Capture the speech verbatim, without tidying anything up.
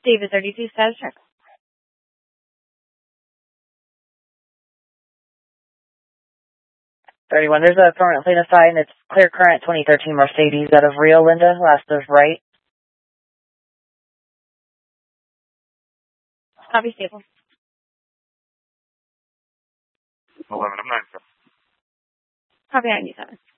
David thirty-two, status check. thirty-one, there's a permanent plate assigned. It's clear current twenty thirteen Mercedes out of Rio Linda, last of right. Copy, stable. eleven, I'm nine, sir. Copy, ninety-seven.